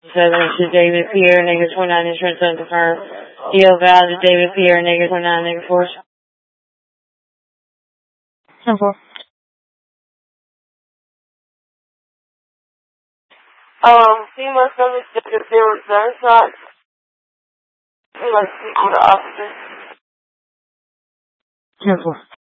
7 to David Pierre, negative 29, insurance unconfirmed. DL valid to David Pierre, negative 29, negative 4. 10-4. He must have mistaken if there was gunshots. He must speak with the officer. 10-4.